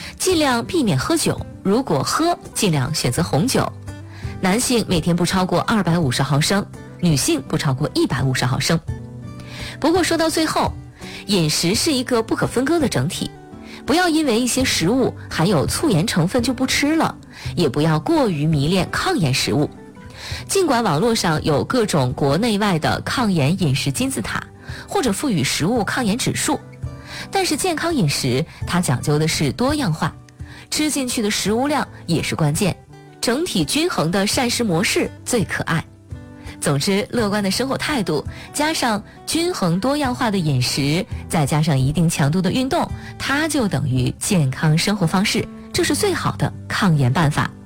尽量避免喝酒，如果喝，尽量选择红酒。男性每天不超过250毫升，女性不超过150毫升。不过说到最后，饮食是一个不可分割的整体，不要因为一些食物含有促盐成分就不吃了，也不要过于迷恋抗盐食物。尽管网络上有各种国内外的抗盐饮食金字塔，或者赋予食物抗盐指数，但是健康饮食它讲究的是多样化，吃进去的食物量也是关键，整体均衡的膳食模式最可爱。总之，乐观的生活态度加上均衡多样化的饮食，再加上一定强度的运动，它就等于健康生活方式，这是最好的抗盐办法。